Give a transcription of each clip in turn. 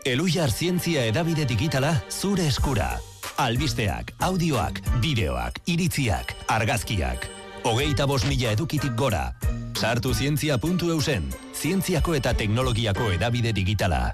Elujar zientzia hedabide digitala zure eskura. Albisteak, audioak, bideoak, iritziak, argazkiak. 25.000 edukitik gora. Sartu zientzia.eusen, zientziako eta teknologiako hedabide digitala.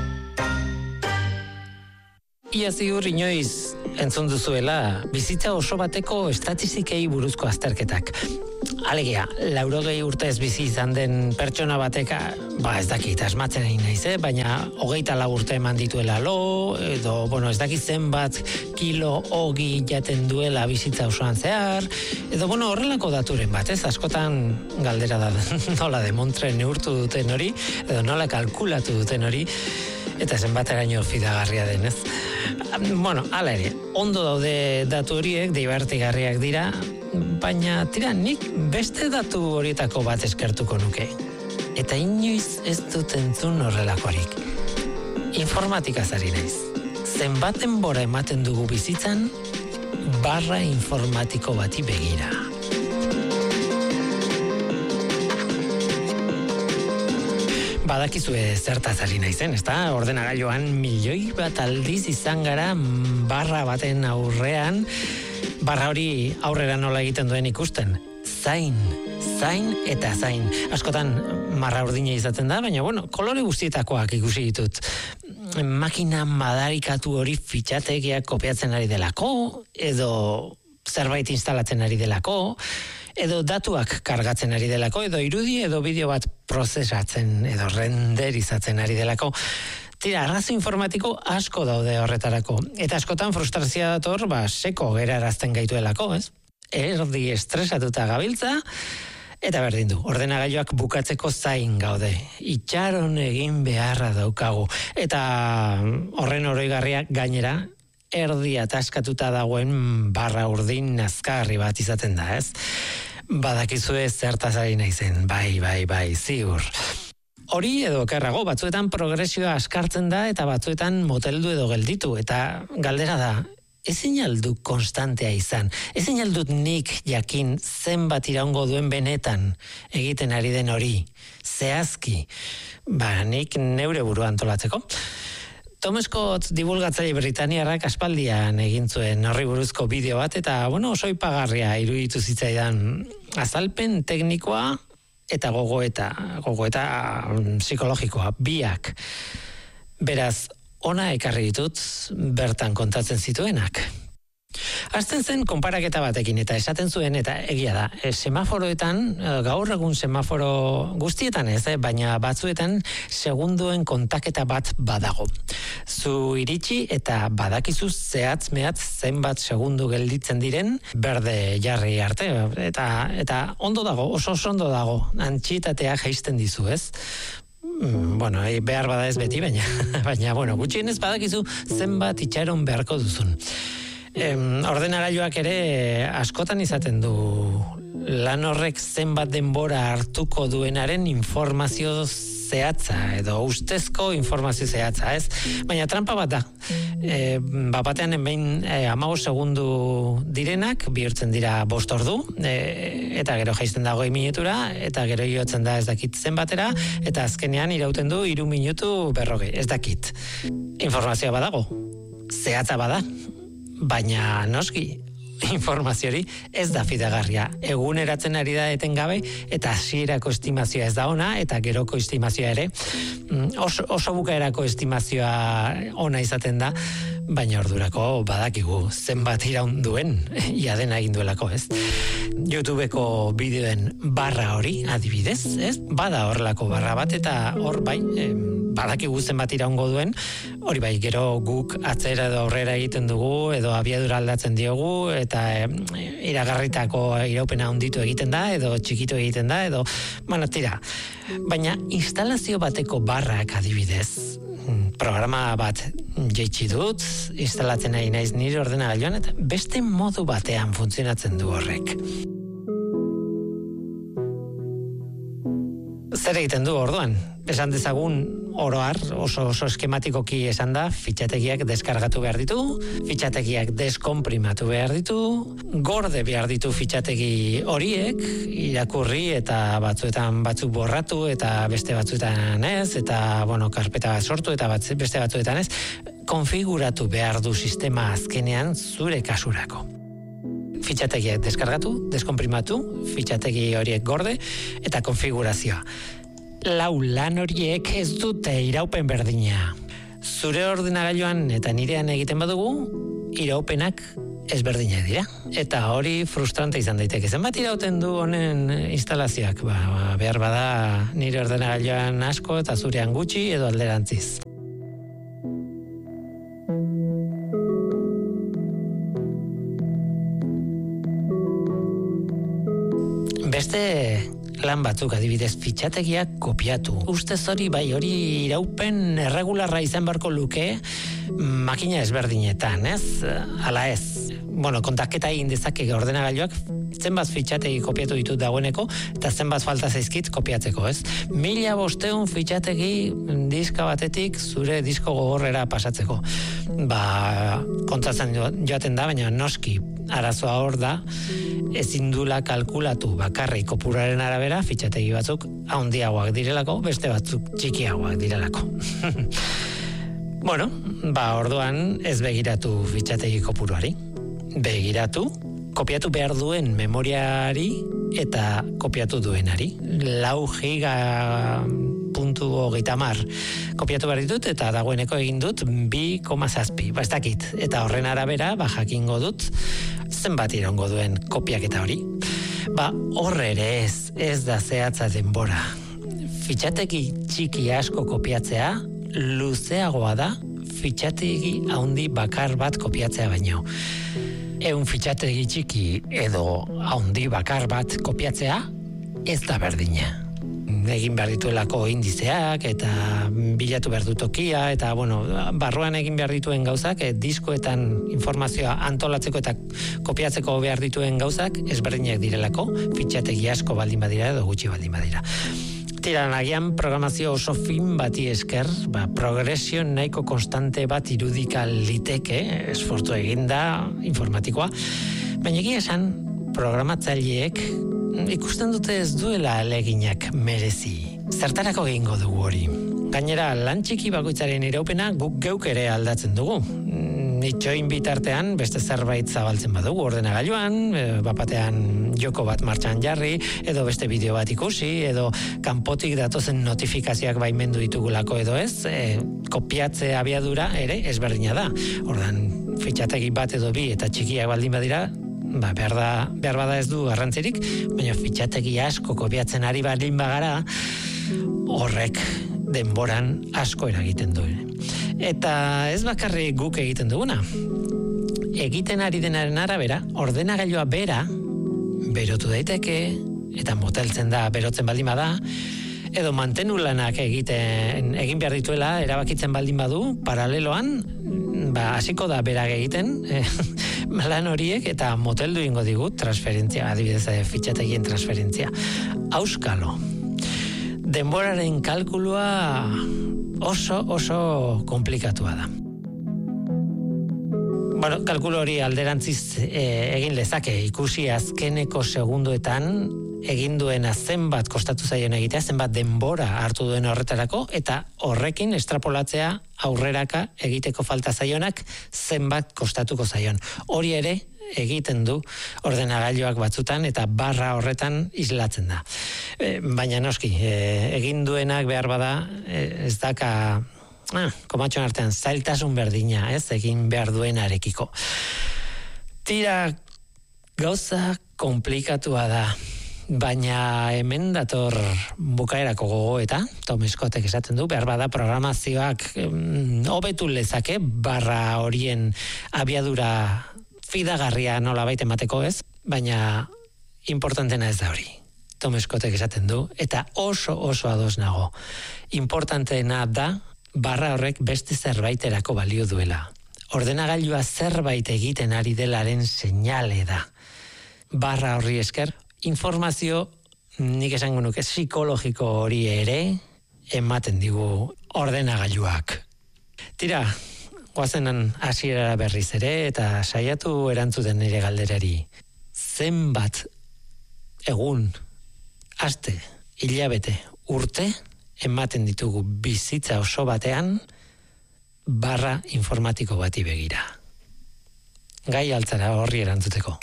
Ia ziur inoiz entzun duzuela bizitza oso bateko estatistikei buruzko azterketak. Alegia, 80 urtez bizi izan den pertsona bateka, ez dakit, asmatzen egin naiz, baina 24 urte eman dituela lo, edo, ez dakit zenbat kilo ogi jaten duela bizitza osoan zehar, edo, horrelako daturen bat, askotan galdera da nola demontre neurtu duten hori, edo nola kalkulatu duten hori, eta zenbateraino fidagarria den, ez? Hala ere, ondo daude datu horiek, divertigarriak dira, baina nik beste datu horietako bat eskertuko nuke. Eta inoiz ez dut entzun horrelakorik. Informatikaz ari naiz. Zenbaten bora ematen dugu bizitzan, barra informatiko bati begira. Badakizue zertaz ari naizen, ezta? Ordenagailuan milioi bat aldiz izan gara barra baten aurrean, barra hori aurrera nola egiten duen ikusten. Zain eta zain. Askotan marra urdina izaten da, baina kolore guztietakoak ikusi ditut. Makina madarikatu hori fitxategiak kopiatzen ari delako, edo zerbait instalatzen ari delako, edo datuak kargatzen ari delako, edo irudi edo bideo bat prozesatzen edo renderizatzen ari delako. Tira, arrazo informatiko asko daude horretarako. Eta askotan frustrazioa dator, seko gerarazten gaituelako, ez? Erdi estresatuta gabiltza, eta berdin du, ordenagailuak bukatzeko zain gaude. Itxaron egin beharra daukagu. Eta horren oroigarriak gainera, erdi ataskatuta dagoen barra urdin nazkarri bat izaten da, ez? Badakizue zertaz ari naizen, bai, ziur. Hori edo okerrago, batzuetan progresioa askartzen da eta batzuetan moteldu edo gelditu, eta galdera da, ezin aldut konstantea izan, ezin aldut nik jakin zenbat iraungo duen benetan egiten ari den hori, zehazki, nik neure burua antolatzeko. Tom Scott divulgatzaile britaniarrak aspaldian egin zuen horri buruzko bideo bat, eta oso ipagarria iruditu zitzaidan azalpen teknikoa eta gogoeta psikologikoa, biak. Beraz, ona ekarri ditut bertan kontatzen zituenak. Hasten zen konparaketa batekin eta esaten zuen, eta egia da, semaforoetan, gaur egun semaforo guztietan ez, baina batzuetan segunduen kontaketa bat badago. Zu iritsi eta badakizu zehatz mehatz zenbat segundu gelditzen diren berde jarri arte, eta ondo dago, oso ondo dago, antxietatea jaisten dizu, ez? Behar bada ez beti, baina gutxienez badakizu zenbat itxaron beharko duzun. Ordenagailuak ere askotan izaten du lan horrek zenbat denbora hartuko duenaren informazio zehatza edo ustezko informazio zehatza, ez? Baina trampa bat da. Batean behin 15 segundu direnak bihurtzen dira 5 ordu, eta gero jaisten da 20 minutura, eta gero jotzen da ez dakit zenbatera, eta azkenean irauten du 3 minutu 40, ez dakit. Informazioa badago, zehatza bada, baina noski, informazio hori ez da fidagarria. Eguneratzen ari da etengabe, eta hasierako estimazioa ez da ona, eta geroko estimazioa ere. Oso bukaerako estimazioa ona izaten da, baina ordurako badakigu zenbat iraun duen, ia dena egin duelako, ez? YouTubeko bideoen barra hori, adibidez, ez? Bada horrelako barra bat, eta hor badakigu zenbat iraungo duen, hori bai, gero guk atzera edo aurrera egiten dugu, edo abiadura aldatzen diogu, eta iragarritako iraupena handitu egiten da, edo txikitu egiten da, edo, tira. Baina instalazio bateko barrak adibidez, programa bat jaitsi dut, instalatzen nahi naiz nire ordenagailuan, eta beste modu batean funtzionatzen du horrek. Zer egiten du orduan? esan dezagun oroar, oso eskematikoki esan da, fitxategiak deskargatu behar ditu, fitxategiak deskomprimatu behar ditu, gorde behar ditu fitxategi horiek, irakurri eta batzuetan batzuk borratu eta beste batzuetan ez, eta karpeta bat sortu eta beste batzuetan ez, konfiguratu behar du sistema azkenean zure kasurako. Fitxategiak deskargatu, deskomprimatu, fitxategi horiek gorde eta konfigurazioa. Lau lan horiek ez dute iraupen berdina. Zure ordenagailuan eta nirean egiten badugu, iraupenak ezberdinak dira. Eta hori frustrante izan daiteke. Zenbat irauten du honen instalazioak? Behar bada nire ordenagailuan asko eta zurean gutxi edo alderantziz. Beste lan batzuk adibidez fitxategiak kopiatu. Ustez hori iraupen erregularra izan beharko luke makina ezberdinetan, ez? Ala ez. Kontaketa egin dezake ordenagailuak zenbat fitxategi kopiatu ditut dagoeneko eta zenbat falta zaizkit kopiatzeko, ez? 1500 fitxategi diska batetik zure disko gogorrera pasatzeko. Kontatzen joaten da, baina noski arazoa hor da, ezin dula kalkulatu bakarrik kopuraren arabera fitxategi batzuk handiagoak direlako, beste batzuk txikiagoak direlako. Orduan ez begiratu fitxategi kopuruari. Begiratu, kopiatu behar duen memoriari eta kopiatu duenari. 4 GB kopiatu behar ditut eta dagoeneko egin dut 2,7. Ez dakit. Eta horren arabera, jakingo dut zenbat irongo duen kopiaketa hori. Horre ere ez da zehatza denbora. Fitxategi txiki asko kopiatzea luzeagoa da fitxategi handi bakar bat kopiatzea baino. 100 fitxategi txiki edo handi bakar bat kopiatzea ez da berdina. Egin behar dituelako indizeak eta bilatu behar du tokia eta barruan egin behar dituen gauzak, diskoetan informazioa antolatzeko eta kopiatzeko behar dituen gauzak ezberdinak direlako, fitxategi asko baldin badira edo gutxi baldin badira. Agian programazio oso fin bati esker, progresio nahiko konstante bat irudika liteke, esfortu eginda informatikoa, baina egia esan programatzaileek ikusten dute ez duela aleginak merezi. Zertarako egingo dugu hori? Gainera, lan txiki bakoitzaren iraupena guk geuk ere aldatzen dugu. Itxoin bitartean beste zerbait zabaltzen badugu ordenagailuan, bapatean joko bat martxan jarri, edo beste bideo bat ikusi, edo kanpotik datozen notifikazioak baimendu ditugulako edo ez, kopiatze abiadura ere ezberdina da. Ordan fitxategi bat edo bi eta txikiak baldin badira, behar bada ez du garrantzirik, baina fitxategi asko kopiatzen ari baldin bagara, horrek denboran asko eragiten du. Eta ez bakarrik guk egiten duguna. Egiten ari denaren arabera, ordenagailua bera, berotu daiteke, eta moteltzen da, berotzen baldin bada, edo mantenu lanak egin behar dituela, erabakitzen baldin badu, paraleloan, hasiko da berak egiten, lan horiek, eta moteldu ingo digut, transferentzia, adibidez fitxategien transferentzia. Auskalo. Denboraren kalkulua oso komplikatua da. Kalkulu hori alderantziz egin lezake, ikusi azkeneko segundoetan egin duena zenbat kostatu zaion egitea, zenbat denbora hartu duen horretarako, eta horrekin estrapolatzea aurreraka egiteko falta zaionak zenbat kostatuko zaion. Hori ere egiten du ordenagailuak batzutan eta barra horretan islatzen da. Baina noski, egin duenak behar bada ez daka komatxon artean zailtasun berdina, ez egin behar duenarekiko. Tira, gauza komplikatua da. Baina hemen dator bukaerako gogoeta, Tom Scottek esaten du, behar bada programazioak hobetu lezake, barra horien abiadura fidagarria nolabait emateko ez, baina importantena ez da hori. Tom Scottek esaten du, eta oso ados nago. Importanteena da, barra horrek beste zerbaiterako balio duela. Ordenagailua zerbait egiten ari delaren seinale da. Barra horri esker, informazio, nik esango nuke, psikologiko hori ere ematen digu ordenagailuak. Tira, goazenan hasierara berriz ere eta saiatu erantzuten nire galderari. Zenbat egun, aste, hilabete, urte ematen ditugu bizitza oso batean barra informatiko bati begira. Gai altzara horri erantzuteko.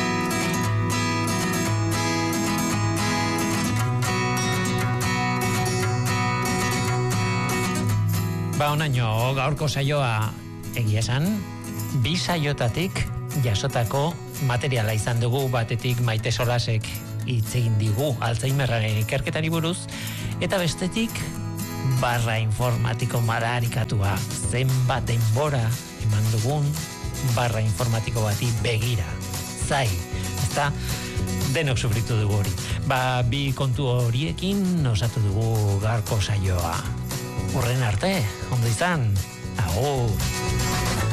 Onaino, gaurko saioa egia esan, 2 saiotatik jasotako materiala izan dugu, batetik Maite Solasek hitz egin digu Alzheimerraren ikerketari buruz, eta bestetik barra informatiko madarikatua, zenbat denbora eman dugun barra informatiko bati begira. Zai, ezta denok sufritu dugu hori. Bi kontu horiekin osatu dugu gaurko saioa. Horren arte, ondo izan, agur!